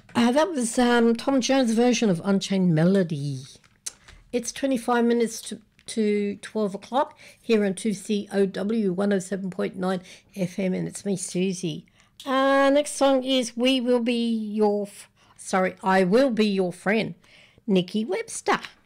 That was Tom Jones' version of Unchained Melody. It's 25 minutes to 12 o'clock here on 2COW 107.9 FM, and it's me, Susie. Next song is I Will Be Your Friend, Nikki Webster.